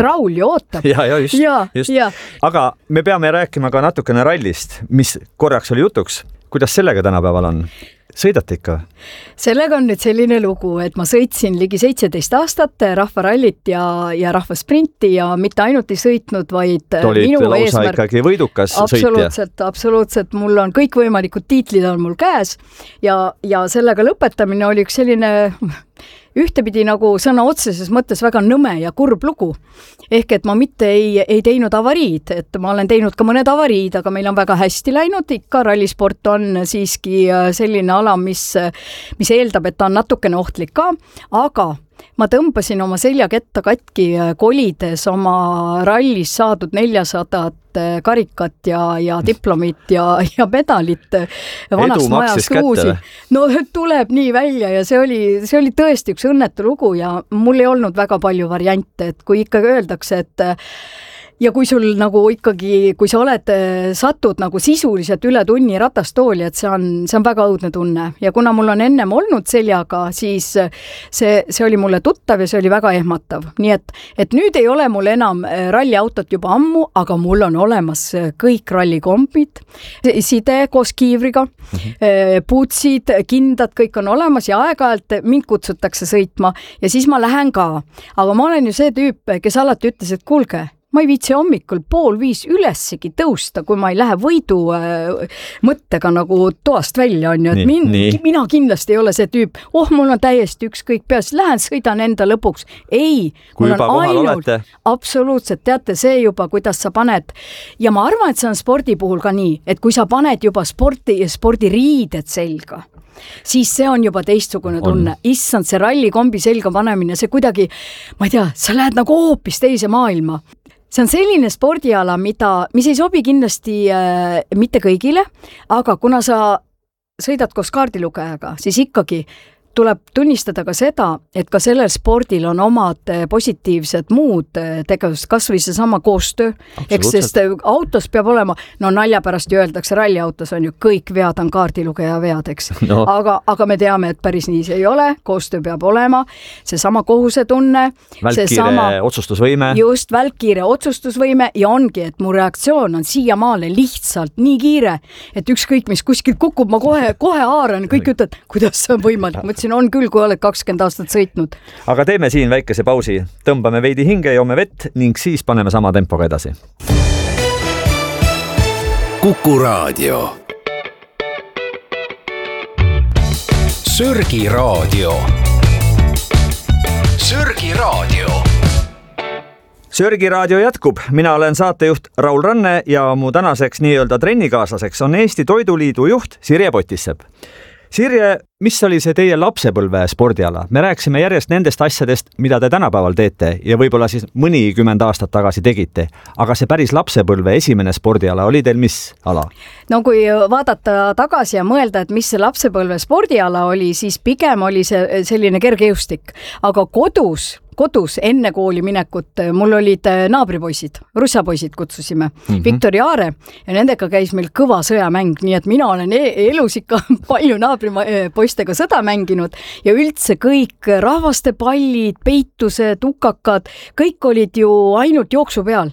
Raul ju ootab. Ja just. Aga me peame rääkima ka natukene rallist, mis korraks oli jutuks. Kuidas sellega tänapäeval on? Sõidate ikka? Sellega on nüüd selline lugu, et ma sõitsin ligi 17 aastat rahvarallit ja rahvasprinti ja mitte ainult ei sõitnud, vaid minu lausa ikkagi võidukas sõitja. Absoluutselt. Mul on kõikvõimalikud tiitlid on mul käes ja sellega lõpetamine oli üks selline ühtepidi nagu sõna otseses mõttes väga nõme ja kurb lugu. Ehk et ma mitte ei teinud avariid, et ma olen teinud ka mõned avariid, aga meil on väga hästi läinud. Ikka rallisport on siiski selline ala, mis eeldab, et ta on natukene ohtlik ka, aga ma tõmbasin oma seljaketta katki kolides oma rallis saadud 400 karikat ja diplomit ja medalit vanast majast uusi. No tuleb nii välja ja see oli tõesti üks õnnetu lugu ja mul ei olnud väga palju variante, et kui ikkagi öeldakse, et ja kui sul nagu ikkagi, kui sa satud nagu sisuliselt üle tunni ratastooli, et see on väga õudne tunne. Ja kuna mul on ennem olnud seljaga, siis see oli mulle tuttav ja see oli väga ehmatav. Nii et nüüd ei ole mul enam ralliautot juba ammu, aga mul on olemas kõik rallikombid, side koos kiivriga, puutsid, kindad, kõik on olemas ja aeg-ajalt mind kutsutakse sõitma ja siis ma lähen ka. Aga ma olen ju see tüüp, kes alati ütles, et kuulge, ma ei viitsi hommikul 4:30 ülessegi tõusta, kui ma ei lähe võidu mõttega nagu toast välja on ju, et mina kindlasti ei ole see tüüp, mul on täiesti ükskõik peas, lähen sõidan enda lõpuks. Ei, kui juba kohal olete. Absoluutselt, teate see juba, kuidas sa paned ja ma arvan, et see on spordi puhul ka nii, et kui sa paned juba spordiriided selga, siis see on juba teistsugune tunne. Issand, see rallikombi selga panemine, see kuidagi, ma ei tea, sa lähed nagu hoopis teise maailma. See on selline spordiala, mis ei sobi kindlasti mitte kõigile, aga kuna sa sõidad koos kaardilugejaga, siis ikkagi tuleb tunnistada ka seda, et ka sellel spordil on omad positiivsed muud tegevused, kas või see sama koostöö, sest autos peab olema, nalja pärast öeldakse, ralliautos on ju kõik vead on kaardilugeja vead, eks. No. Aga me teame, et päris nii see ei ole, koostöö peab olema, see sama kohusetunne, välkkiire otsustusvõime. Just, välkkiire otsustusvõime ja ongi, et mu reaktsioon on siiamaale lihtsalt nii kiire, et ükskõik mis kuskil kukub, ma kohe haaran, kõik ütlevad, kuidas see on võimalik, siin on küll, kui oled 20 aastat sõitnud. Aga teeme siin väikese pausi, tõmbame veidi hinge, joome vett ning siis paneme sama tempoga edasi. Kuku Raadio. Sörgi Raadio. Sörgi Raadio. Sörgi Raadio jätkub. Mina olen saatejuht Raul Ranne ja mu tänaseks nii-öelda trennikaaslaseks on Eesti Toiduliidu juht Sirje Potissepp. Sirje, mis oli see teie lapsepõlve spordiala? Me rääksime järjest nendest asjadest, mida te tänapäeval teete ja võib-olla siis mõnikümmend aastat tagasi tegite. Aga see päris lapsepõlve esimene spordiala oli teil mis ala? No kui vaadata tagasi ja mõelda, et mis see lapsepõlve spordiala oli, siis pigem oli see selline kergejõustik. Aga kodus enne kooli minekut mul olid naabripoisid, russapoisid kutsusime, Viktor ja Aare ja nendega käis meil kõva sõjamäng, nii et mina olen elus ikka palju naabripoistega sõda mänginud ja üldse kõik rahvastepallid, peitused, ukakad, kõik olid ju ainult jooksu peal.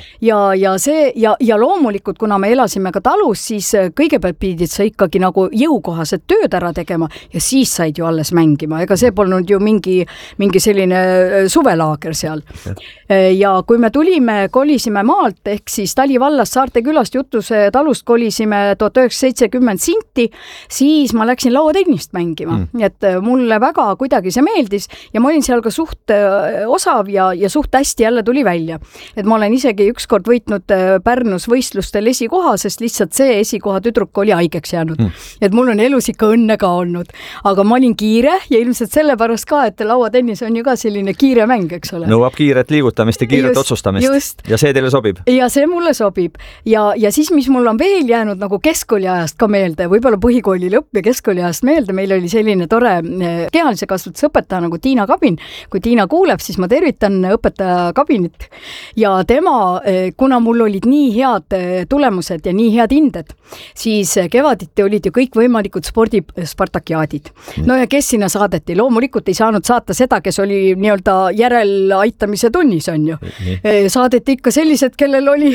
Ja loomulikult, kuna me elasime ka talus, siis kõigepealt pidid sa ikkagi nagu jõukohased tööd ära tegema ja siis said ju alles mängima. Ega see polnud ju mingi selline suvelaager seal. Ja kui me kolisime maalt, ehk siis Talivallast Saarte külast Jutuse talust kolisime 1970 Sinti, siis ma läksin lauatennist mängima. Et mulle väga kuidagi see meeldis ja ma olin seal ka suht osav ja suht hästi jälle tuli välja. Et ma olen isegi ükskord võitnud Pärnus võistlustel esikoha, sest lihtsalt see esikoha tüdruk oli haigeks jäänud. Et mul on elus ikka õnne ka olnud. Aga ma olin kiire ja ilmselt sellepärast ka, et lauatennis on ju ka selline kiire mäng, eks ole. Nõuab kiiret liigutamist ja kiiret otsustamist. Just. Ja see teile sobib? Ja see mulle sobib. Ja siis, mis mul on veel jäänud nagu keskkooli ajast ka meelde, võib-olla põhikooli lõpp ja keskkooli ajast meelde, meil oli selline tore kehalise kasvatuse õpetaja nagu Tiina Kabin. Kui Tiina kuuleb, siis ma tervitan õpetaja Kabinit ja tema kuna mul olid nii head tulemused ja nii head hinded, siis kevaditi olid ju kõikvõimalikud spordispartakiaadid. No ja kes sinna saadeti? Loomulikult ei saanud saata seda, kes oli nii-öelda järelaitamise tunnis, on ju. Saadeti ikka sellised, kellel oli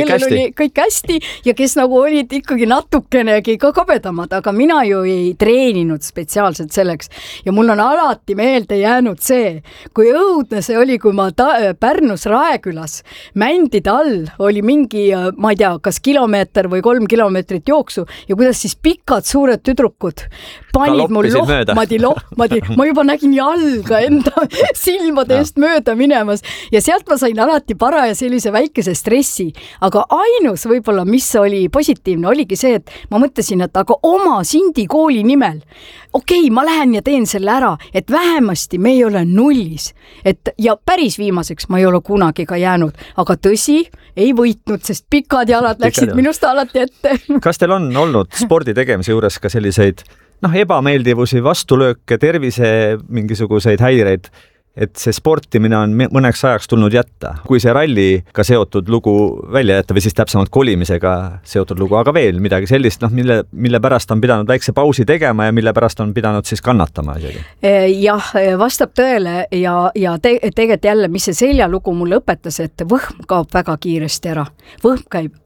kõik hästi ja kes nagu olid ikkagi natukenegi ka kabedamad, aga mina ju ei treeninud spetsiaalselt selleks. Ja mul on alati meelde jäänud see, kui õudne see oli, kui ma Pärnus Raekülas mändide all oli mingi, ma ei tea, kas kilomeeter või 3 kilomeetrit jooksu ja kuidas siis pikad suured tüdrukud panid mul lohmadi, ma juba nägin jalga enda silmade eest mööda minemas ja sealt ma sain alati paraja sellise väikese stressi, aga ainus võib-olla, mis oli positiivne, oligi see, et ma mõtlesin, et aga oma Sindi kooli nimel, ma lähen ja teen selle ära, et vähemasti me ei ole nullis, ja päris viimaseks ma ei ole kunagi ka jäänud, aga tõsi, ei võitnud, sest pikad jalad läksid minust alati ette. Kas teil on olnud spordi tegemise juures ka selliseid ebameeldivusi, vastulööke, tervise mingisuguseid häireid, et see sportimine on mõneks ajaks tulnud jätta? Kui see ralliga seotud lugu välja jätta või siis täpsemalt kolimisega seotud lugu, aga veel midagi sellist, mille pärast on pidanud väikse pausi tegema ja mille pärast on pidanud siis kannatama isegi? Jah, vastab tõele ja tegelikult jälle, mis see seljalugu mulle õpetas, et võhm kaob väga kiiresti ära. Võhm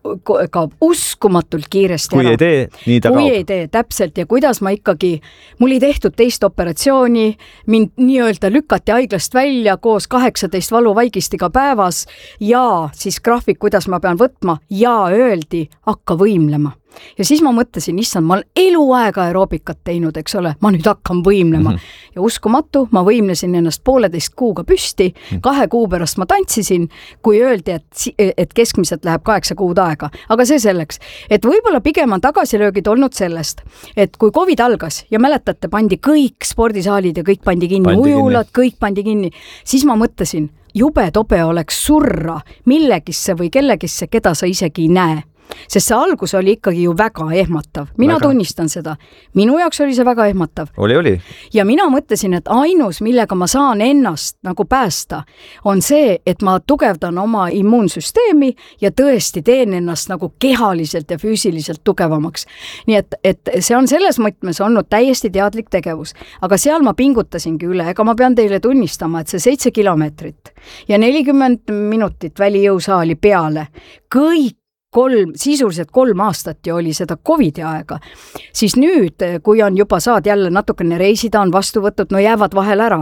kaob uskumatult kiiresti kui ära. Ei tee, nii ta kaob. Kui ei tee, täpselt. Ja kuidas ma ikkagi, mul ei tehtud teist operatsiooni, mind nii-öelda lükati haiglast välja koos 18 valuvaigistiga päevas ja siis graafik, kuidas ma pean võtma ja öeldi, hakka võimlema. Ja siis ma mõtlesin, issand, ma olen eluaega aeroobikat teinud, eks ole, ma nüüd hakkan võimlema. Ja uskumatu, ma võimlesin ennast 1,5 kuuga püsti, 2 kuu pärast ma tantsisin, kui öeldi, et keskmiselt läheb 8 kuud aega. Aga see selleks, et võib-olla pigem on tagasilöögid olnud sellest, et kui COVID algas ja mäletate, pandi kõik spordisaalid ja kõik pandi kinni, ujulad, kõik pandi kinni, siis ma mõtlesin, jube tobe oleks surra millegisse või kellegisse, keda sa isegi ei näe. Sest see algus oli ikkagi ju väga ehmatav. Mina tunnistan seda. Minu jaoks oli see väga ehmatav. Oli. Ja mina mõtlesin, et ainus, millega ma saan ennast nagu päästa, on see, et ma tugevdan oma immuunsüsteemi ja tõesti teen ennast nagu kehaliselt ja füüsiliselt tugevamaks. Nii et see on selles mõtmes olnud täiesti teadlik tegevus. Aga seal ma pingutasingi üle. Ega ma pean teile tunnistama, et see 7 kilomeetrit ja 40 minutit välijõusaali peale, kõik sisuliselt 3 aastat ju oli seda COVID-i aega, siis nüüd, kui on juba saad jälle natukene reisida, on vastu võtud, no jäävad vahel ära.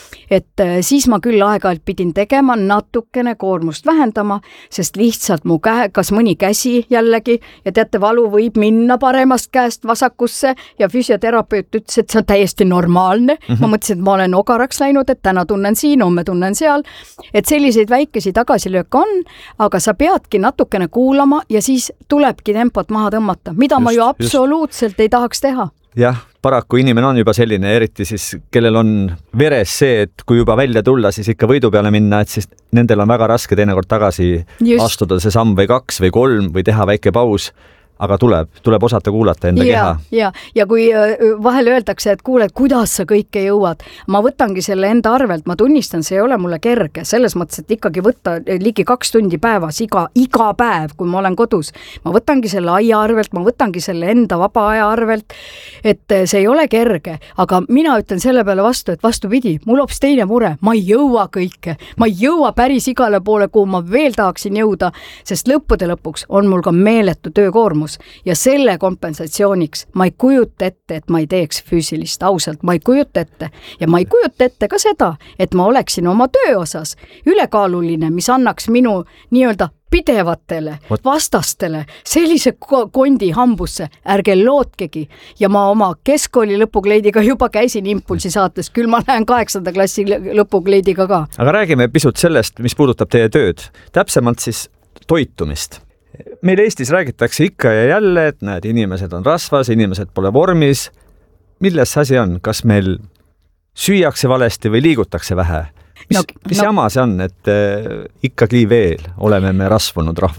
Et siis ma küll aeg-ajalt pidin tegema, natukene koormust vähendama, sest lihtsalt mu kas mõni käsi jällegi ja teate, valu võib minna paremast käest vasakusse ja füsioterapeut ütles, et see on täiesti normaalne. Ma mõtlesin, et ma olen ogaraks läinud, et täna tunnen siin, homme tunnen seal. Et selliseid väikesi tagasilööke on, aga sa peadki natukene kuulama ja siis tulebki tempot maha tõmmata, mida ma ju absoluutselt ei tahaks teha. Jah, paraku inimene on juba selline, eriti siis, kellel on veres see, et kui juba välja tulla, siis ikka võidu peale minna, et siis nendel on väga raske teinekord tagasi astuda see samm või 2 või 3 või teha väike paus. Aga tuleb osata kuulata enda keha. Ja kui vahel öeldakse, et kuule, kuidas sa kõike jõuad, ma võtangi selle enda arvelt, ma tunnistan, see ei ole mulle kerge, selles mõttes, et ikkagi võtta ligi 2 tundi päevas, iga päev, kui ma olen kodus. Ma võtangi selle aia arvelt, ma võtangi selle enda vaba aja arvelt, et see ei ole kerge, aga mina ütlen selle peale vastu, et vastupidi, mul hoopis teine mure, ma ei jõua kõike, ma ei jõua päris igale poole, kuhu ma veel tahaksin jõuda, sest lõppude lõpuks on mul ka meeletu töökoormus. Ja selle kompensatsiooniks ma ei kujuta ette, et ma ei teeks füüsilist, ausalt, ma ei kujuta ette. Ja ma ei kujuta ette ka seda, et ma oleksin oma töö osas ülekaaluline, mis annaks minu nii-öelda pidevatele vastastele sellise kondi hambusse, ärge lootkegi. Ja ma oma keskkooli lõpukleidiga juba käisin Impulsi saates, küll ma näen 8. klassi lõpukleidiga ka. Aga räägime pisut sellest, mis puudutab teie tööd. Täpsemalt siis toitumist. Meil Eestis räägitakse ikka ja jälle, et näed, inimesed on rasvas, inimesed pole vormis. Milles asi on? Kas meil süüakse valesti või liigutakse vähe? Mis jama see on, et ikkagi veel oleme me rasvunud rahvas?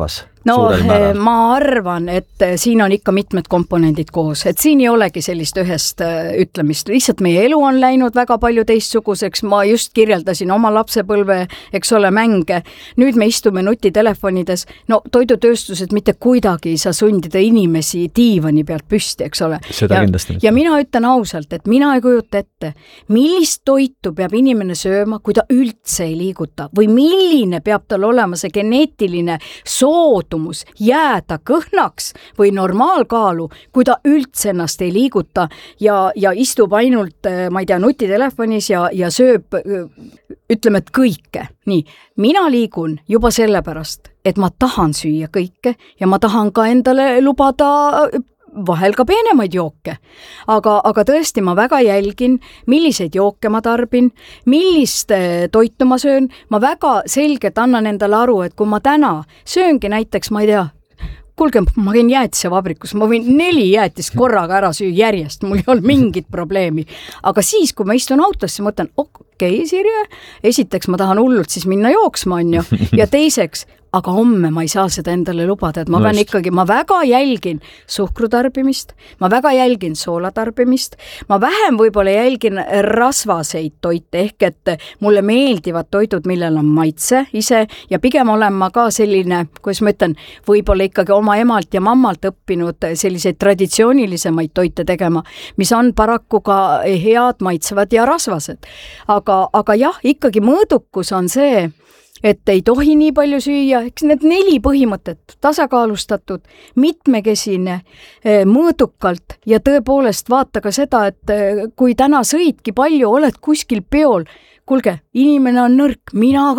suurel määral? Ma arvan, et siin on ikka mitmed komponendid koos, et siin ei olegi sellist ühest ütlemist, lihtsalt meie elu on läinud väga palju teistsuguseks, ma just kirjeldasin oma lapsepõlve, eks ole, mänge, nüüd me istume nutitelefonides, no toidutööstused mitte kuidagi ei saa sundida inimesi diivani pealt püsti, eks ole. Ja mina ütlen ausalt, et mina ei kujuta ette, millist toitu peab inimene sööma, kui ta üldse ei liiguta või milline peab tal olema see geneetiline soodumus jääda kõhnaks või normaalkaalu, kui ta üldse ennast ei liiguta ja istub ainult, ma ei tea, nutitelefonis ja sööb, ütleme, et kõike. Nii, mina liigun juba sellepärast, et ma tahan süüa kõike ja ma tahan ka endale lubada vahel ka peenemaid jooke. Aga tõesti, ma väga jälgin, milliseid jooke ma tarbin, millist toitu ma söön. Ma väga selgelt annan endale aru, et kui ma täna sööngi näiteks, ma ei tea, kuulge, ma käin jäätisevabrikus, ma võin 4 jäätist korraga ära süüa järjest, mul ei ole mingit probleemi. Aga siis, kui ma istun autosse, mõtlen, okei, Sirje, esiteks ma tahan hullult siis minna jooksma, on ju, ja teiseks, aga homme ma ei saa seda endale lubada, et ma pean ikkagi, ma väga jälgin suhkrutarbimist, ma väga jälgin soolatarbimist, ma vähem võib-olla jälgin rasvaseid toite, ehk et mulle meeldivad toidud, millel on maitse ise ja pigem olen ma ka selline, kuidas ma ütlen, võib-olla ikkagi oma emalt ja mammalt õppinud selliseid traditsioonilisemaid toite tegema, mis on paraku ka head, maitsevad ja rasvased. Aga jah, ikkagi mõõdukus on see, et ei tohi nii palju süüa, eks need 4 põhimõtet, tasakaalustatud, mitmekesine, mõõdukalt ja tõepoolest vaata ka seda, et kui täna sõidki palju, oled kuskil peol, kuulge, inimene on nõrk, mina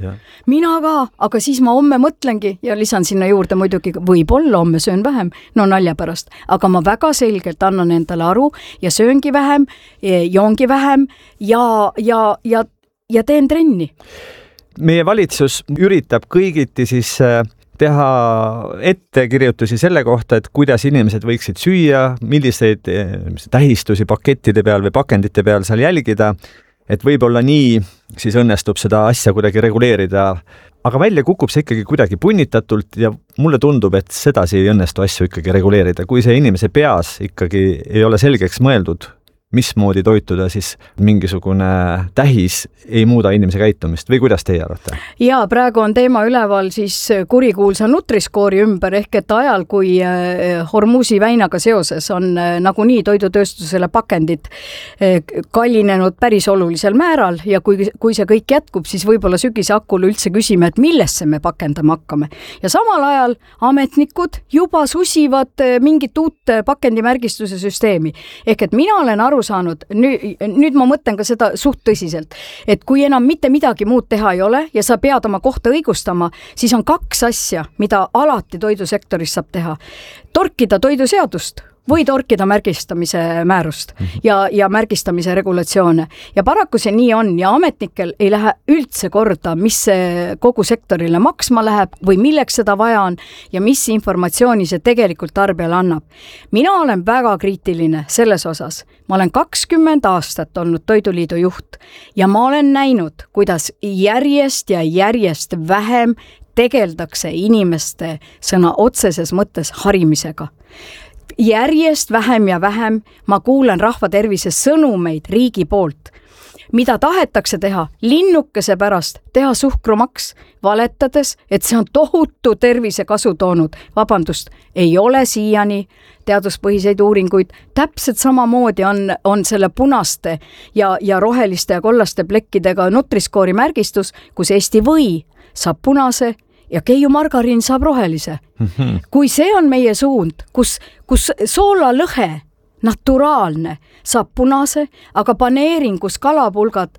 ka, aga siis ma homme mõtlengi ja lisan sinna juurde muidugi, võib-olla homme söön vähem, no nalja pärast, aga ma väga selgelt annan endale aru ja sööngi vähem, joongi vähem ja teen trenni. Meie valitsus üritab kõigiti siis teha ettekirjutusi selle kohta, et kuidas inimesed võiksid süüa, milliseid tähistusi pakettide peal või pakendite peal seal jälgida, et võib-olla nii siis õnnestub seda asja kuidagi reguleerida. Aga välja kukub see ikkagi kuidagi punnitatult ja mulle tundub, et sedasi ei õnnestu asju ikkagi reguleerida. Kui see inimese peas ikkagi ei ole selgeks mõeldud, mismoodi toituda, siis mingisugune tähis ei muuda inimese käitumist või kuidas teie arvate? Ja praegu on teema üleval siis kurikuulsa Nutri-Score'i ümber, ehk et ajal, kui Hormuzi väinaga seoses on nagunii toidutööstusele pakendid kallinenud päris olulisel määral ja kui see kõik jätkub, siis võib-olla sügise hakul üldse küsime, et millesse me pakendama hakkame. Ja samal ajal ametnikud juba susivad mingit uut pakendimärgistuse süsteemi. Ehk et mina olen aru saanud, nüüd ma mõtlen ka seda suht tõsiselt, et kui enam mitte midagi muud teha ei ole ja sa pead oma kohta õigustama, siis on 2 asja, mida alati toidusektoris saab teha. Torkida toiduseadust või torkida märgistamise määrust ja märgistamise regulatsioone. Ja paraku see nii on ja ametnikel ei lähe üldse korda, mis see kogu sektorile maksma läheb või milleks seda vaja on ja mis informatsiooni see tegelikult tarbijale annab. Mina olen väga kriitiline selles osas. Ma olen 20 aastat olnud Toiduliidu juht ja ma olen näinud, kuidas järjest ja järjest vähem tegeldakse inimeste sõna otseses mõttes harimisega. Järjest vähem ja vähem ma kuulen rahvatervise sõnumeid riigi poolt, mida tahetakse teha linnukese pärast, teha suhkrumaks, valetades, et see on tohutu tervisekasu toonud. Vabandust, ei ole siiani teaduspõhiseid uuringuid. Täpselt samamoodi on selle punaste ja roheliste ja kollaste plekkidega Nutri-Score'i märgistus, kus Eesti või saab punase ja Keiu margariin saab rohelise. Kui see on meie suund, kus soolalõhe naturaalne saab punase, aga paneeringus kalapulgad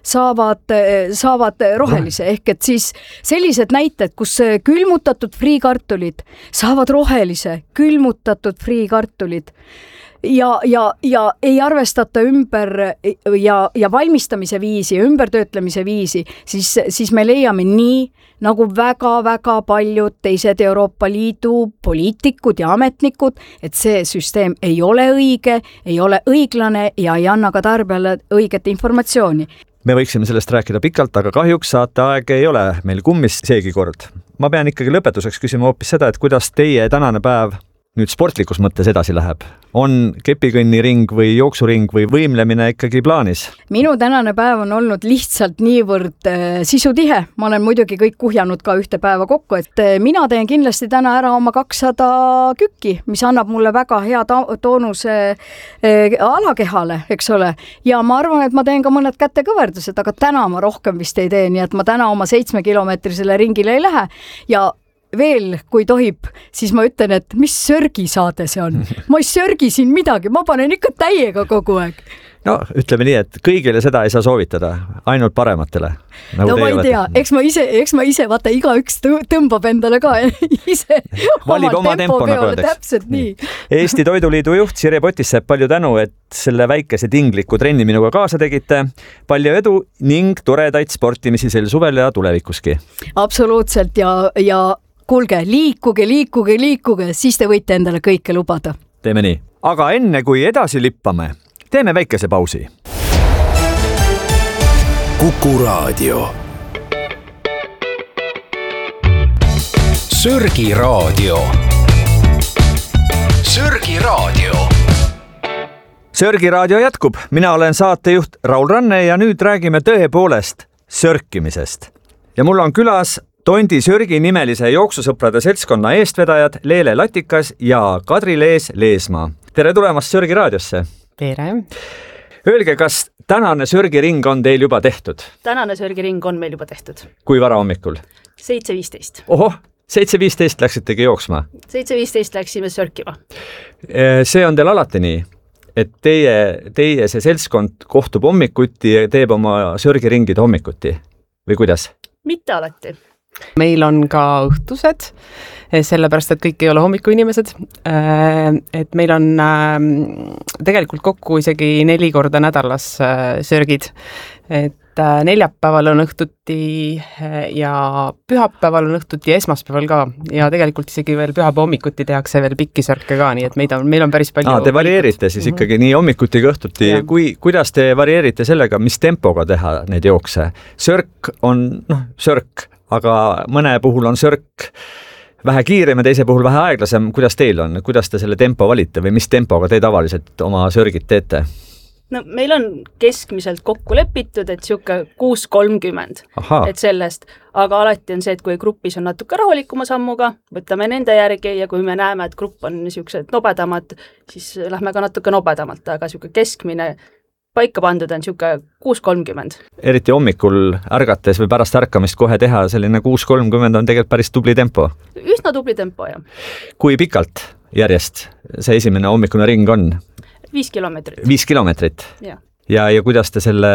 saavad rohelise, ehk et siis sellised näited, kus külmutatud friikartulid saavad rohelise, külmutatud friikartulid ja ei arvestata ümber ja valmistamise viisi, ümbertöötlemise viisi, siis me leiame nii, nagu väga-väga paljud teised Euroopa Liidu poliitikud ja ametnikud, et see süsteem ei ole õige, ei ole õiglane ja ei anna ka tarbijale õiget informatsiooni. Me võiksime sellest rääkida pikalt, aga kahjuks saateaeg ei ole meil kummis seegi kord. ma pean ikkagi lõpetuseks küsima hoopis seda, et kuidas teie tänane päev nüüd sportlikus mõttes edasi läheb? On kepikõnniring või jooksuring või võimlemine ikkagi plaanis? Minu tänane päev on olnud lihtsalt niivõrd sisutihe. Ma olen muidugi kõik kuhjanud ka ühte päeva kokku, et mina teen kindlasti täna ära oma 200 kükki, mis annab mulle väga hea toonuse alakehale, eks ole. Ja ma arvan, et ma teen ka mõned kätekõverdused, aga täna ma rohkem vist ei tee, nii et ma täna oma 7-kilomeetrisele ringile ei lähe ja veel, kui tohib, siis ma ütlen, et mis sörgisaade see on. Ma ei sörgi siin midagi, ma panen ikka täiega kogu aeg. No, ütleme nii, et kõigile seda ei saa soovitada, ainult parematele. Nagu no ma ei tea, eks ma ise, vaata, igaüks tõmbab endale ka ise valib oma tempo, nagu öeldeks. Täpselt nii. Eesti Toiduliidu juht Sirje Potissepp, palju tänu, et selle väikese tingliku trenni minuga kaasa tegite. Palju edu ning toredaid sportimisi sel suvel ja tulevikuski. Absoluutselt ja kuulge, liikuge, siis te võite endale kõike lubada. Teeme nii. Aga enne kui edasi lippame, teeme väikese pausi. Kuku Raadio. Sörgi Raadio. Sörgi Raadio. Sörgi Raadio jätkub. Mina olen saatejuht Raul Ranne ja nüüd räägime tõepoolest sörkimisest. Ja mul on külas Tondi Sörgi nimelise jooksusõprade seltskonna eestvedajad Leele Latikas ja Kadri-Lees Leesmaa. Tere tulemast Sörgi Raadiosse! Tere! Öelge, kas tänane sörgiring on teil juba tehtud? Tänane sörgiring on meil juba tehtud. Kui vara hommikul? 7.15. Ohoh, 7.15 läksitegi jooksma? 7.15 läksime sörkima. See on teil alati nii, et teie see seltskond kohtub hommikuti ja teeb oma sörgiringid hommikuti? Või kuidas? Mitte alati. Meil on ka õhtused, sellepärast, et kõik ei ole hommikuinimesed. Et meil on tegelikult kokku isegi 4 korda nädalas sörgid. Et neljapäeval on õhtuti ja pühapäeval on õhtuti ja esmaspäeval ka. Ja tegelikult isegi veel pühapäeva hommikuti tehakse veel pikki sörke ka, nii et meil on päris palju. Te varieerite siis ikkagi nii hommikuti kui õhtuti. Kuidas te varieerite sellega, mis tempoga teha neid jookse? Sörk on, sörk, aga mõne puhul on sörk vähe kiirem ja teise puhul vähe aeglasem. Kuidas teil on? Kuidas te selle tempo valite või mis tempoga te tavaliselt oma sörgid teete? No meil on keskmiselt kokku lepitud, et siuke 6.30, et sellest, aga alati on see, et kui grupis on natuke rahulikuma sammuga, võtame nende järgi ja kui me näeme, et grupp on niisugused nobedamad, siis lähme ka natuke nobedamalt, aga siuke keskmine paika pandud on siuke 6.30. Eriti hommikul ärgates või pärast ärkamist kohe teha selline 6.30 on tegelikult päris tubli tempo. Üsna tubli tempo, jah. Kui pikalt järjest see esimene hommikune ring on? 5 kilomeetrit. 5 kilomeetrit? Ja kuidas te selle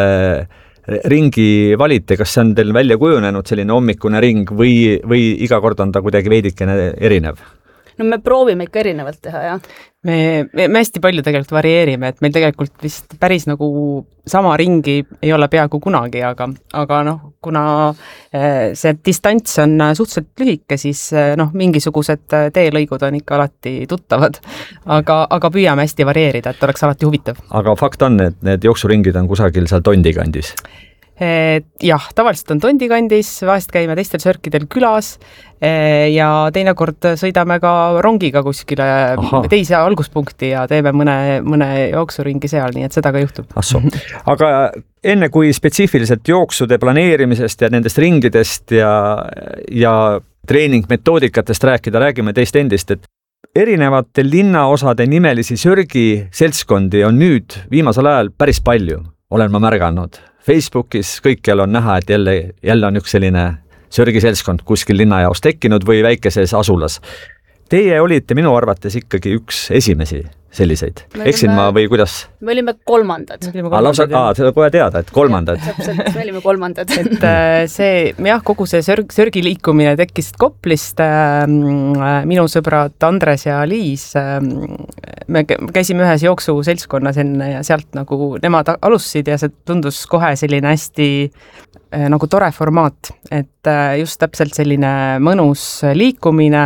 ringi valite? Kas see on teil välja kujunenud selline hommikune ring või iga kord on ta kuidagi veidikene erinev? No me proovime ikka erinevalt teha, jah. Me hästi palju tegelikult varieerime, et meil tegelikult vist päris nagu sama ringi ei ole peaaegu kunagi, aga kuna see distants on suhteliselt lühike, siis mingisugused teelõigud on ikka alati tuttavad, aga püüame hästi varieerida, et oleks alati huvitav. Aga fakt on, et need jooksuringid on kusagil seal Tondi kandis? Jah, tavaliselt on Tondi kandis, vahest käime teistel sörkidel külas ja teinekord sõidame ka rongiga kuskile teise alguspunkti ja teeme mõne jooksuringi seal, nii et seda ka juhtub. Aga enne kui spetsiifiliselt jooksude planeerimisest ja nendest ringidest ja treeningmetoodikatest räägime teist endist, et erinevate linnaosade nimelisi sörgi seltskondi on nüüd viimasel ajal päris palju, olen ma märganud. Facebookis kõikjal on näha, et jälle on üks selline sörgiseltskond kuskil linnajaos tekkinud või väikeses asulas. Teie olite minu arvates ikkagi üks esimesi selliseid. Eksin ma või kuidas? Me olime kolmandad. Seda kohe teada, et kolmandad. Täpselt, me olime kolmandad. Et see, kogu see sörgi liikumine tekkis Koplist. Minu sõbrad Andres ja Liis, me käisime ühes jooksuseltskonnas enne ja sealt nagu nemad alustasid ja see tundus kohe selline hästi nagu tore formaat, et just täpselt selline mõnus liikumine,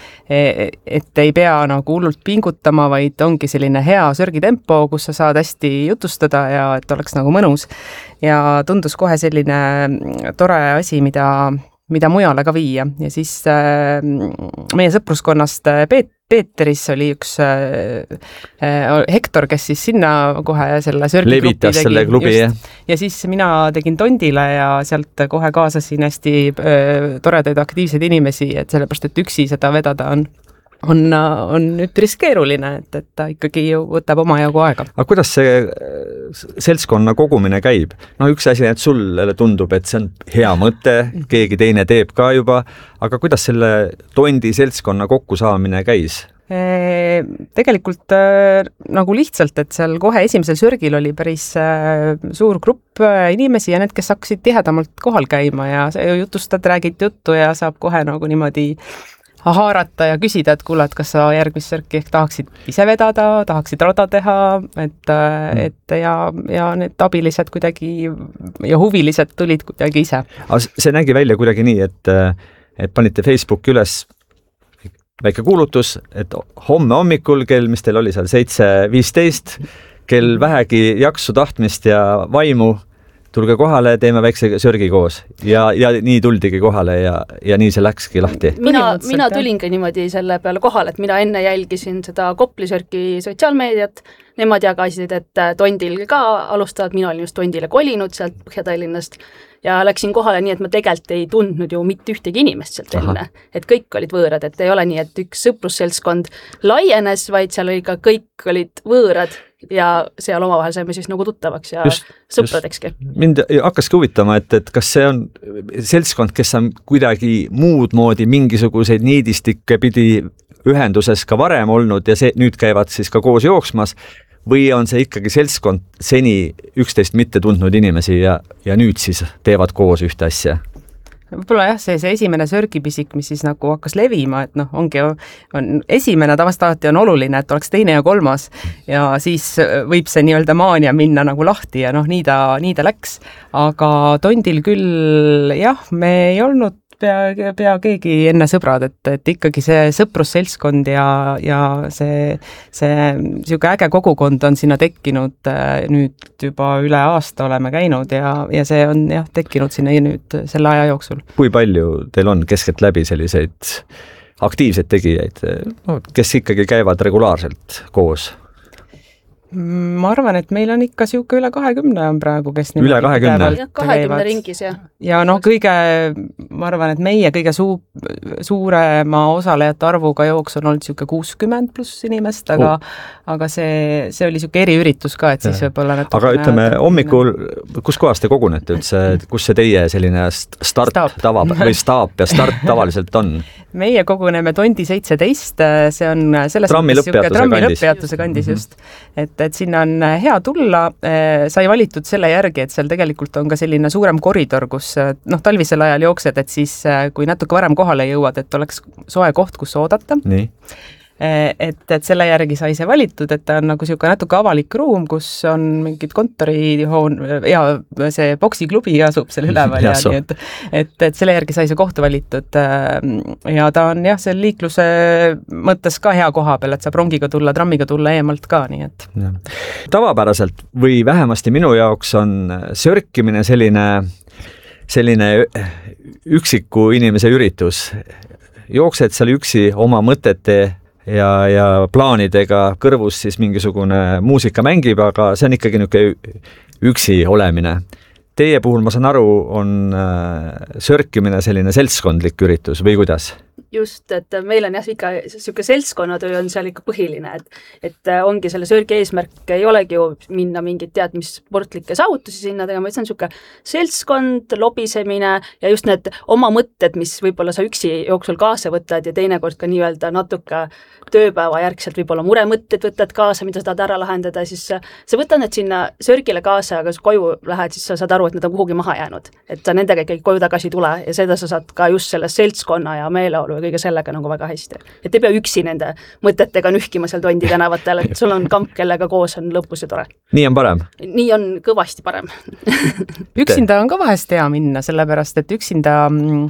et ei pea nagu hullult pingutama, vaid ongi selline hea sörgitempo, kus sa saad hästi jutustada ja et oleks nagu mõnus. Ja tundus kohe selline tore asi, mida mida mujale ka viia ja siis meie sõpruskonnast Peeteris oli üks Hektor, kes siis sinna kohe selle sörgigrupi levitas selle klubi, jah. Ja siis mina tegin Tondile ja sealt kohe kaasasin hästi toredaid aktiivseid inimesi, et sellepärast, et üksi seda vedada on üpris keeruline, et ta ikkagi ju võtab omajagu aega. Aga kuidas see seltskonna kogumine käib? No üks asi, et sulle tundub, et see on hea mõte, keegi teine teeb ka juba, aga kuidas selle Tondi seltskonna kokkusaamine käis? Tegelikult nagu lihtsalt, et seal kohe esimesel sörgil oli päris suur grupp inimesi ja need, kes hakkasid tihedamalt kohal käima ja jutustad, räägid juttu ja saab kohe nagu niimoodi haarata ja küsida, et kuule, et kas sa järgmist sörki ehk tahaksid ise vedada, tahaksid rada teha, et ja need abilised kuidagi ja huvilised tulid kuidagi ise. See nägi välja kuidagi nii, et panite Facebooki üles väike kuulutus, et homme hommikul kell, mis teil oli seal 7:15, kell vähegi jaksu, tahtmist ja vaimu, tulge kohale, teeme väikse sörgi koos ja nii tuldigi kohale ja nii see läkski lahti. Mina tulingi niimoodi selle peale kohale, et mina enne jälgisin seda Kopli sörki sotsiaalmeediat, nemad jagasid, et Tondil ka alustavad, mina olin just Tondile kolinud sealt Põhja-Tallinnast ja läksin kohale nii, et ma tegelikult ei tundnud ju mitte ühtegi inimest sealt enne, et kõik olid võõrad, et ei ole nii, et üks sõprusseltskond laienes, vaid seal oli ka kõik olid võõrad ja seal omavahel saime siis nagu tuttavaks ja sõpradekski. Mind hakkaski huvitama, et kas see on seltskond, kes on kuidagi muud moodi mingisuguseid niidistikke pidi ühenduses ka varem olnud ja nüüd käivad siis ka koos jooksmas või on see ikkagi seltskond seni üksteist mitte tundnud inimesi ja nüüd siis teevad koos ühte asja? Võib-olla jah, see esimene sörgipisik, mis siis nagu hakkas levima, et esimene tavastati on oluline, et oleks teine ja kolmas ja siis võib see nii-öelda maania minna nagu lahti ja nii ta läks. Aga Tondil küll jah, me ei olnud pea keegi enne sõbrad, et ikkagi see sõprusseltskond ja see siuke äge kogukond on sinna tekkinud nüüd juba üle aasta oleme käinud ja see on jah tekkinud sinna nüüd selle aja jooksul. Kui palju teil on keskeltläbi selliseid aktiivseid tegijaid, kes ikkagi käivad regulaarselt koos? Ma arvan, et meil on ikka siuke üle 20 on praegu, kes üle 20? 20 ringis, jah. Ja ma arvan, et meie kõige suurema osalejate arvuga jooks on olnud siuke 60 pluss inimest, aga see oli siuke eriüritus ka, et siis võib-olla natuke... Aga ütleme, hommikul, kus kohas te kogunete üldse, kus see teie selline start tavaliselt on? Meie koguneme Tondi 17, see on selles trammi lõpppeatuse kandis just, et sinna on hea tulla, sai valitud selle järgi, et seal tegelikult on ka selline suurem koridor, kus talvisel ajal jooksed, et siis kui natuke varem kohale jõuad, et oleks soe koht, kus oodata. Nii. Et selle järgi sai see valitud, et ta on nagu siuke natuke avalik ruum, kus on mingid kontorihoon ja see boksiklubi asub selle üleval ja nii, et selle järgi sai see koht valitud ja ta on jah, see liikluse mõttes ka hea koha peal, et saab rongiga tulla, trammiga tulla eemalt ka, nii et. Ja. Tavapäraselt või vähemasti minu jaoks on sörkimine selline üksiku inimese üritus. Jooksed seal üksi oma mõtete ja plaanidega kõrvus siis mingisugune muusika mängib, aga see on ikkagi niisugune üksi olemine. Teie puhul, ma saan aru, on sörkimine selline seltskondlik üritus või kuidas? Just, et meil on jah ikka siuke seltskonnatöö on seal ikka põhiline, et ongi selle sörgi eesmärk ei olegi ju minna mingit mis sportlikke saavutusi sinna tegema, vaid see on siuke seltskond, lobisemine ja just need oma mõtted, mis võib-olla sa üksi jooksul kaasa võtad ja teinekord ka nii-öelda natuke tööpäeva järgselt võib-olla muremõtted võtad kaasa, mida sa tahad ära lahendada, siis sa võtad need sinna sörgile kaasa, aga koju lähed, siis sa saad aru, et nad on kuhugi maha jäänud, et sa nendega ikkagi koju tagasi tule ja seda sa saad ka just selle seltskonna ja meeleolu ja kõige sellega nagu väga hästi. Et ei pea üksi nende mõtetega nühkima seal Tondi tänavatel, et sul on kamp, kellega koos on lõpus ja tore. Nii on parem? Nii on kõvasti parem. Üksinda on ka vahest hea minna, sellepärast, et üksinda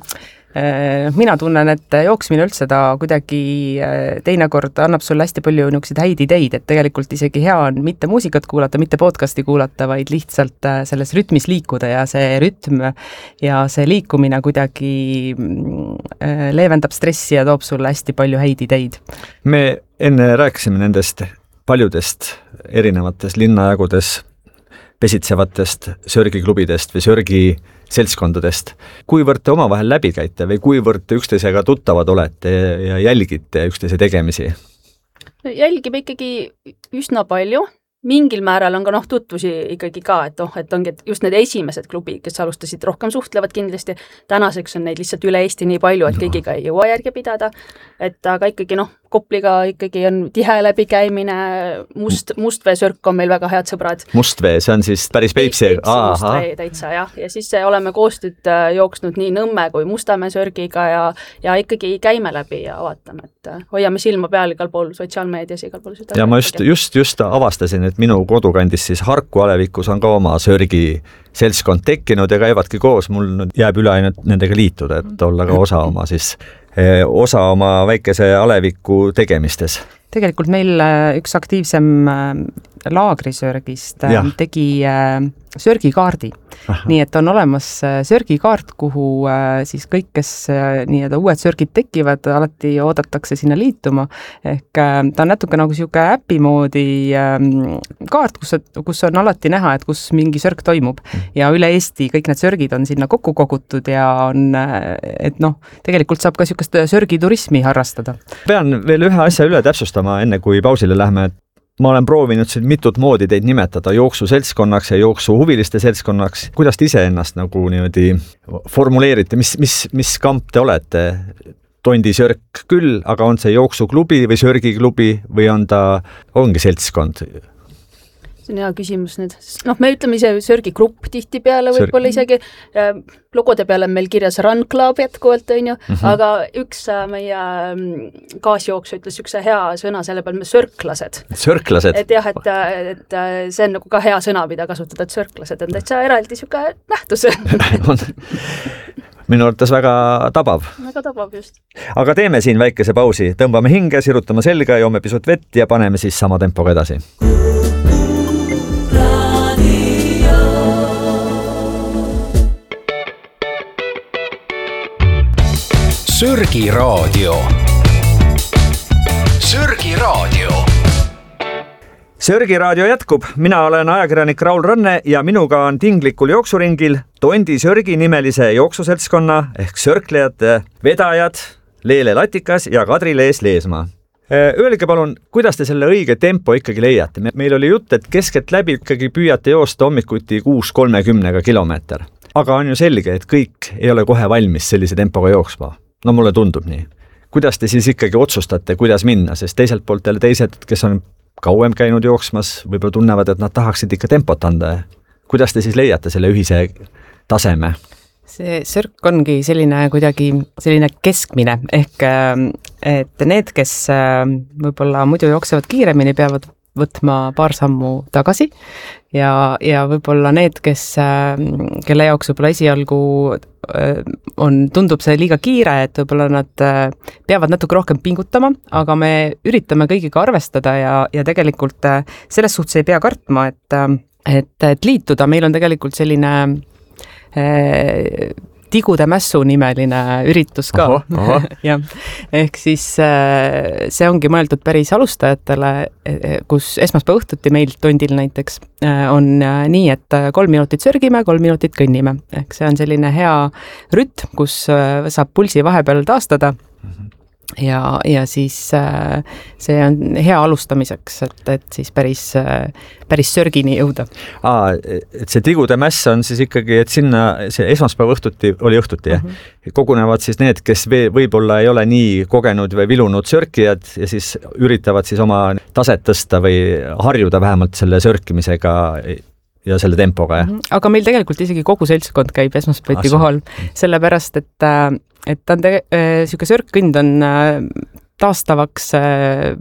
mina tunnen, et jooksmine üldse ta kuidagi teinekord annab sulle hästi palju niisuguseid häid ideid, et tegelikult isegi hea on mitte muusikat kuulata, mitte podcasti kuulata, vaid lihtsalt selles rütmis liikuda ja see rütm ja see liikumine kuidagi leevendab stressi ja toob sulle hästi palju häid ideid. Me enne rääkisime nendest paljudest erinevates linnajagudes pesitsevatest sörgiklubidest või sörgiseltskondadest. Kuivõrd te omavahel läbi käite või kuivõrd te üksteisega tuttavad olete ja jälgite üksteise tegemisi? Jälgime ikkagi üsna palju. Mingil määral on ka tutvusi ikkagi ka, et ongi just need esimesed klubid, kes alustasid rohkem suhtlevad kindlasti. Tänaseks on neid lihtsalt üle Eesti nii palju, et kõigiga ei jõua järge pidada. Et aga ikkagi Kopliga ikkagi on tihe läbikäimine, Mustvee sörk on meil väga head sõbrad. Mustvee, see on siis päris Peipsi? Mustvee täitsa, jah. Ja siis oleme koostööd jooksnud nii Nõmme kui Mustamäe sörgiga ja ikkagi käime läbi ja vaatame, et hoiame silma peal igal pool sotsiaalmeedias igal pool. Ja ma just avastasin, et minu kodukandis siis Harku alevikus on ka oma sörgi seltskond tekkinud ja käivadki koos, mul jääb üle ainult nendega liituda, et olla ka osa oma väikese aleviku tegemistes. Tegelikult meil üks aktiivsem laagrisörgist tegi sörgikaardi. Nii et on olemas sörgikaart, kuhu siis kõik, kes nii-öelda uued sörgid tekivad, alati oodatakse sinna liituma. Ehk ta on natuke nagu siuke äpi moodi kaart, kus on alati näha, et kus mingi sörg toimub. Ja üle Eesti kõik need sörgid on sinna kokku kogutud ja on, et tegelikult saab ka siukest sörgiturismi harrastada. Pean veel ühe asja üle täpsustama, enne kui pausile lähme. Ma olen proovinud siin mitut moodi teid nimetada jooksuseltskonnaks ja jooksuhuviliste seltskonnaks. Kuidas te ise ennast nagu niimoodi formuleerite? Mis kamp te olete? Tondi sörk küll, aga on see jooksuklubi või sörgiklubi või ongi seltskond? See on hea küsimus nüüd. Me ütleme ise sörgigrupp tihti peale, võib-olla isegi logode peale on meil kirjas Run Club jätkuvalt, aga üks meie kaasjooksu ütles üks hea sõna selle peal, me sörklased. Sörklased? Et jah, et see on nagu ka hea sõna, mida kasutada, et sörklased on täitsa eraldi siuke nähtus. Minu arvates väga tabav. Väga tabav, just. Aga teeme siin väikese pausi, tõmbame hinge, sirutame selga, joome pisut vett ja paneme siis sama tempoga edasi. Sörgiraadio. Sörgiraadio. Sörgiraadio jätkub. Mina olen ajakirjanik Raul Ranne ja minuga on tinglikul jooksuringil Tondi sörgi nimelise jooksuseltskonna ehk sörklejate vedajad Leele Latikas ja Kadri Lees-Leesmaa. Öelge palun, kuidas te selle õige tempo ikkagi leiate? Meil oli jutt, et keskelt läbi ikkagi püüate joosta hommikuti 6:30 kilomeeter. Aga on ju selge, et kõik ei ole kohe valmis sellise tempoga jooksma. No mulle tundub nii. Kuidas te siis ikkagi otsustate, kuidas minna? Sest teiselt poolt jälle teised, kes on kauem käinud jooksmas, võib-olla tunnevad, et nad tahaksid ikka tempot anda. Kuidas te siis leiate selle ühise taseme? See sörk ongi kuidagi selline keskmine, ehk et need, kes võib-olla muidu jooksevad kiiremini, peavad võtma paar sammu tagasi ja võib-olla need, kelle jaoks võib-olla esialgu tundub see liiga kiire, et võib-olla nad peavad natuke rohkem pingutama, aga me üritame kõigiga arvestada ja tegelikult selles suhtes ei pea kartma, et liituda. Meil on tegelikult selline Tigude mässu nimeline üritus ka. Ja, ehk siis see ongi mõeldud päris alustajatele, kus esmaspäeva õhtuti meil Tondil näiteks on nii, et 3 minutit sörgime, 3 minutit kõnnime. Ehk see on selline hea rütm, kus saab pulsi vahepeal taastada. Ja siis see on hea alustamiseks, et siis päris sörgini jõuda. Et see Tigude mäss on siis ikkagi, et sinna see esmaspäeva õhtuti, kogunevad siis need, kes võib-olla ei ole nii kogenud või vilunud sörkijad ja siis üritavad siis oma taset tõsta või harjuda vähemalt selle sörkimisega ja selle tempoga. Aga meil tegelikult isegi kogu seltskond käib esmaspäeviti kohal, sellepärast, et ta on siuke sörkkõnd on taastavaks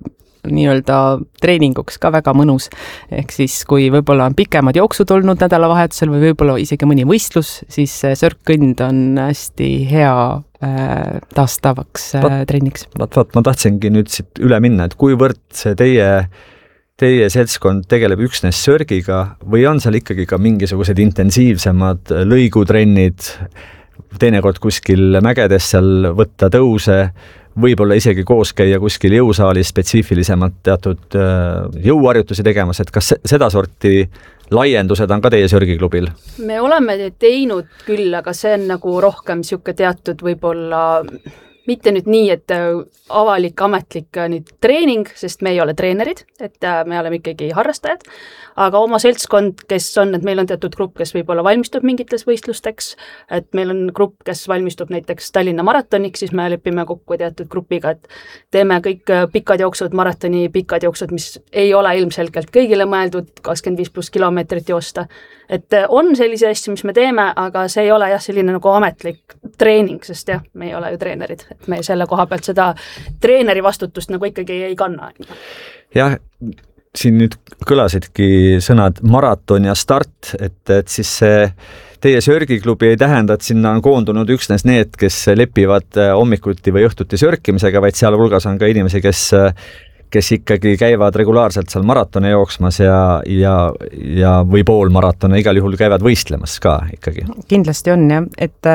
nii-öelda treeninguks ka väga mõnus. Ehk siis, kui võib-olla on pikemad jooksud olnud nädalavahetusel või võib-olla isegi mõni võistlus, siis sörkkõnd on hästi hea taastavaks trenniks. Vaat, ma tahtsingi nüüd siit üle minna, et kuivõrd see teie seltskond tegeleb üksnes sörgiga või on seal ikkagi ka mingisugused intensiivsemad lõigutrennid, teinekord kuskil mägedes seal võtta tõuse, võib-olla isegi koos käia kuskil jõusaalis spetsiifilisemalt teatud jõuharjutusi tegemas, et kas seda sorti laiendused on ka teie sörgiklubil? Me oleme teinud küll, aga see on nagu rohkem siuke teatud võib-olla mitte nüüd nii, et avalik, ametlik nüüd treening, sest me ei ole treenerid, et me oleme ikkagi harrastajad, aga oma seltskond, kes on, et meil on teatud grupp, kes võib-olla valmistub mingites võistlusteks, et meil on grupp, kes valmistub näiteks Tallinna maratoniks, siis me lepime kokku teatud grupiga, et teeme kõik pikad jooksud, maratoni pikad jooksud, mis ei ole ilmselgelt kõigile mõeldud, 25+ kilomeetrit joosta. Et on sellise asju, mis me teeme, aga see ei ole jah selline nagu ametlik treening, sest jah, me ei ole ju treenerid, et me selle koha pealt seda treeneri vastutust nagu ikkagi ei kanna. Jah, siin nüüd kõlasidki sõnad maraton ja start, et siis see teie sörgiklubi ei tähenda, et sinna on koondunud üksnes need, kes lepivad hommikuti või õhtuti sörkimisega, vaid seal hulgas on ka inimesi, kes ikkagi käivad regulaarselt seal maratone jooksmas ja või poolmaratone, igal juhul käivad võistlemas ka ikkagi. Kindlasti on jah, et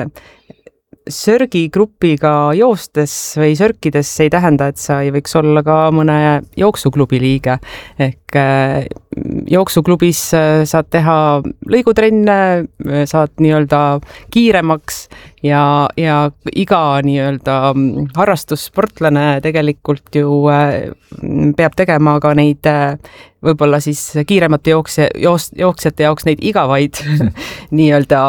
sörgigrupiga joostes või sörkides ei tähenda, et sa ei võiks olla ka mõne jooksuklubi liige. Ehk jooksuklubis saad teha lõigutrenne, saad nii-öelda kiiremaks ja iga nii-öelda harrastussportlane tegelikult ju peab tegema ka neid võib-olla siis kiiremate jooksjate jaoks neid igavaid nii-öelda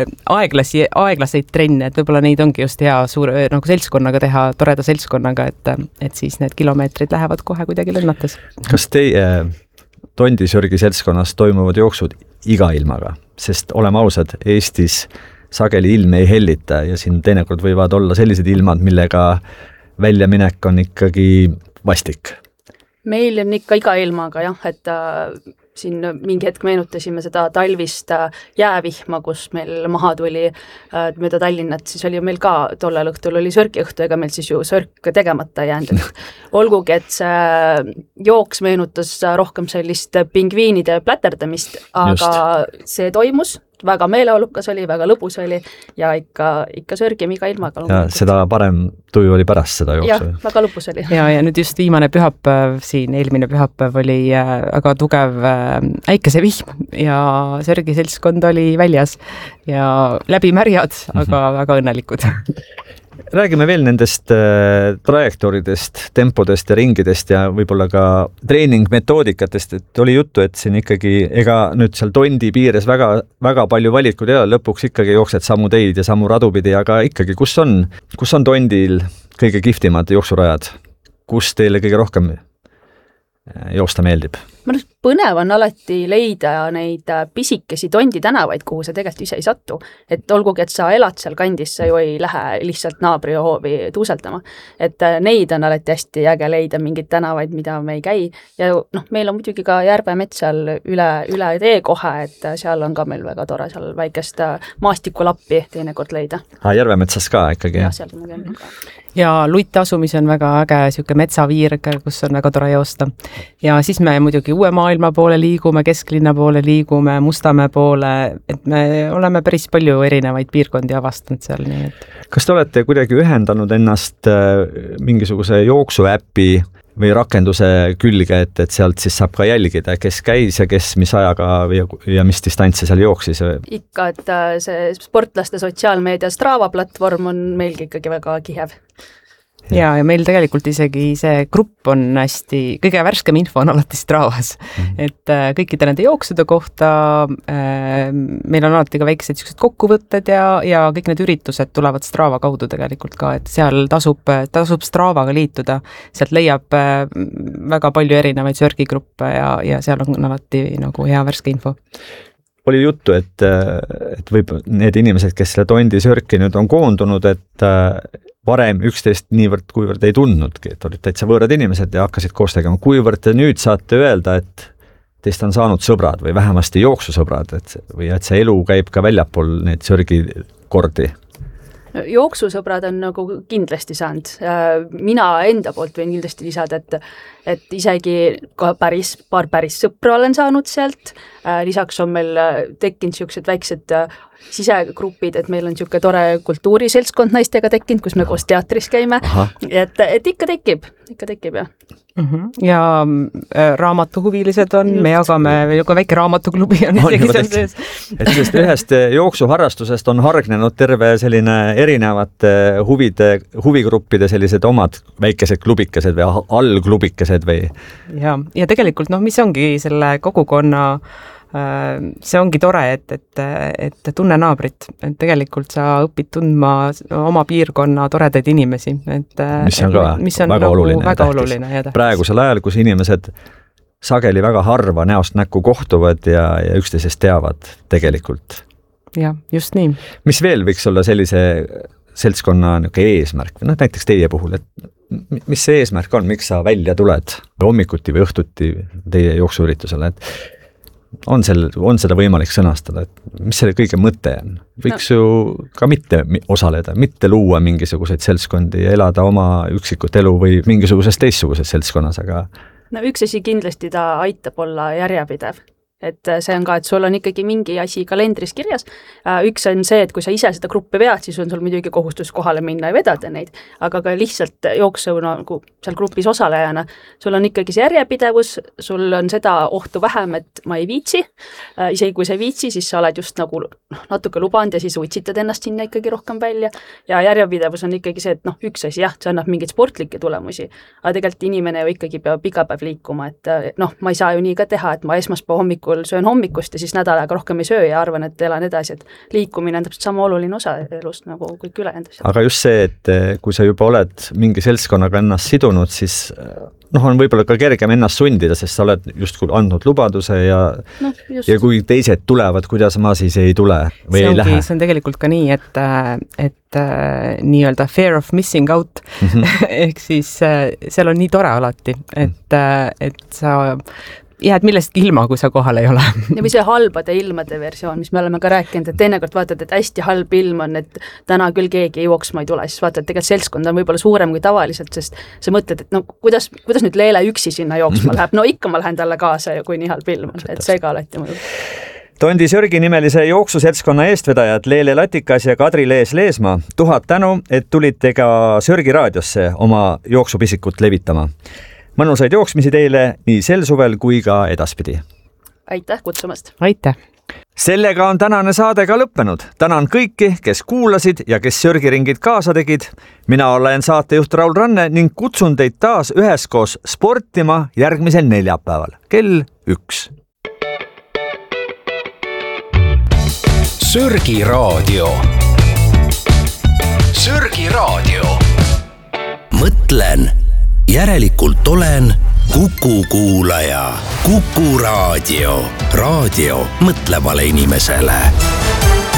aeglaseid trenne, et võib-olla neid ongi just hea suure nagu seltskonnaga teha, toreda seltskonnaga, et siis need kilomeetrid lähevad kohe kuidagi lennates. Kas teie tondisörgi seltskonnas toimuvad jooksud iga ilmaga? Sest oleme ausad, Eestis sageli ilm ei hellita ja siin teinekord võivad olla sellised ilmad, millega väljaminek on ikkagi vastik. Meil on ikka iga ilmaga jah, et siin mingi hetk meenutasime seda talvist jäävihma, kus meil maha tuli mööda Tallinnat, siis oli meil ka tollel õhtul oli sörgiõhtu, ega meil siis ju sörk tegemata jäänud. Olgugi, et see jooks meenutas rohkem sellist pingviinide pläterdamist, aga see toimus, väga meeleolukas oli, väga lõbus oli ja ikka sörgime iga ilmaga. Ja seda parem tuju oli pärast seda jooksu. Jah, väga lõbus oli. Ja nüüd just viimane pühapäev siin, eelmine pühapäev oli väga tugev äikesevihm ja sörgi seltskond oli väljas ja läbi märjad, aga väga õnnelikud. Räägime veel nendest trajektooridest, tempodest ja ringidest ja võib-olla ka treeningmetoodikatest, et oli juttu, et siin ikkagi ega nüüd seal tondi piires väga palju valikud ei ole, lõpuks ikkagi jooksed samu teid ja samu radupidi, aga ikkagi, kus on tondil kõige kihvtimad jooksurajad? Kus teile kõige rohkem joosta meeldib? Ma arvan, põnev on alati leida neid pisikesi tondi tänavaid, kuhu sa tegelikult ise ei satu. Et olgugi, et sa elad seal kandis, sa ju ei lähe lihtsalt naabri hoovi tuuseldama. Et neid on alati hästi äge leida mingeid tänavaid, mida me ei käi. Ja meil on muidugi ka Järvemets seal üle tee kohe, et seal on ka meil väga tore seal väikest maastikulappi teinekord leida. Järvemetsas ka ikkagi? Ja, seal on ka. Ja Luite asumis on väga äge siuke metsaviirg, kus on väga tore joosta. Ja siis me muidugi Uue Maailma poole liigume, Kesklinna poole liigume, Mustamäe poole, et me oleme päris palju erinevaid piirkondi avastanud seal. Nii et... Kas te olete kuidagi ühendanud ennast mingisuguse jooksuäpi või rakenduse külge, et sealt siis saab ka jälgida, kes käis ja kes mis ajaga ja mis distantsi seal jooksis? Ikka, et see sportlaste sotsiaalmeedia Strava platvorm on meilgi ikkagi väga kihev. Ja meil tegelikult isegi see grupp on hästi, kõige värskem info on alati Stravas, et kõikide nende jooksude kohta meil on alati ka väiksed kokkuvõtted ja kõik need üritused tulevad Strava kaudu tegelikult ka, et seal tasub Stravaga liituda, sealt leiab väga palju erinevaid sörgigruppe ja seal on alati nagu hea värske info. Oli juttu, et võib need inimesed, kes selle tondi sörki nüüd on koondunud, et varem üksteist niivõrd, kuivõrd ei tundnudki, et olid täitsa võõrad inimesed ja hakkasid koos tegema. Kuivõrd te nüüd saate öelda, et teist on saanud sõbrad või vähemasti jooksusõbrad, või et see elu käib ka väljapool neid sörgikordi? Jooksusõbrad on nagu kindlasti saanud. Mina enda poolt võin kindlasti lisada, et isegi ka paar päris sõpra olen saanud sealt. Lisaks on meil tekkinud sellised väiksed sisegrupid, et meil on selline tore kultuuriseltskond naistega tekkinud, kus me koos teatris käime. Et ikka tekib jah. Ja raamatuhuvilised on, me jagame ka väike raamatuklubi on isegi seal sees. Et sellest ühest jooksuharrastusest on hargnenud terve selline erinevate huvigruppide sellised omad väikesed klubikesed või allklubikesed või? Ja tegelikult mis ongi selle kogukonna, see ongi tore, et tunne naabrit, et tegelikult sa õpid tundma oma piirkonna toredaid inimesi, mis on ka väga oluline. Praegusel ajal, kus inimesed sageli väga harva näost näkku kohtuvad ja üksteisest teavad tegelikult. Ja, just nii. Mis veel võiks olla sellise seltskonna eesmärk? Näiteks teie puhul, et mis see eesmärk on, miks sa välja tuled hommikuti või õhtuti teie jooksuüritusele, et on seda võimalik sõnastada, et mis selle kõige mõte on? Võiks ju ka mitte osaleda, mitte luua mingisuguseid seltskondi ja elada oma üksikut elu või mingisuguses teistsuguses seltskonnas, aga... Üks asi kindlasti ta aitab olla järjepidev. Et see on ka, et sul on ikkagi mingi asi kalendris kirjas. Üks on see, et kui sa ise seda gruppi vead, siis on sul muidugi kohustus kohale minna ja vedada neid, aga ka lihtsalt jooksuna seal grupis osalejana, sul on ikkagi see järjepidevus, sul on seda ohtu vähem, et ma ei viitsi. Isegi kui sa ei viitsi, siis sa oled just nagu natuke lubanud ja siis uitsitad ennast sinna ikkagi rohkem välja. Ja järjepidevus on ikkagi see, et üks asi, see annab mingeid sportlikke tulemusi, aga tegelikult inimene ju ikkagi peab iga päev liikuma, et ma ei saa ju nii ka teha, et ma esmaspäeva hommikul söön hommikust ja siis nädal aega rohkem ei söö ja arvan, et elan edasi, et liikumine on täpselt sama oluline osa elust nagu kõik ülejäänud. Aga just see, et kui sa juba oled mingi seltskonnaga ennast sidunud, siis on võib-olla ka kergem ennast sundida, sest sa oled justkui andnud lubaduse ja kui teised tulevad, kuidas ma siis ei tule või ei lähe. See on tegelikult ka nii, et nii-öelda fear of missing out ehk siis seal on nii tore alati, et sa jääd millestki ilma, kui sa kohal ei ole. Ja või see halbade ilmade versioon, mis me oleme ka rääkinud, et teinekord vaatad, et hästi halb ilm on, et täna küll keegi jooksma ei tule, siis vaatad, et tegelikult seltskond on võib-olla suurem kui tavaliselt, sest sa mõtled, et kuidas nüüd Leele üksi sinna jooksma läheb, ikka ma lähen talle kaasa, kui nii halb ilm on, et see ka alati mõjub. Tondi Sörgi nimelise jooksuseltskonna eestvedajad Leele Latikas ja Kadri Lees-Leesmaa, 1000 tänu, et tulite ka Sörgi raadiosse oma jooksupisikut levitama. Mõnusaid jooksmisi teile nii sel suvel kui ka edaspidi. Aitäh kutsumast! Aitäh! Sellega on tänane saade ka lõppenud. Tänan kõiki, kes kuulasid ja kes Sörgiringid kaasa tegid. Mina olen saatejuht Raul Ranne ning kutsun teid taas üheskoos sportima järgmisel neljapäeval kell 1. Sörgi raadio. Sörgi raadio. Mõtlen. Järelikult olen Kuku kuulaja. Kuku raadio. Raadio mõtlevale inimesele.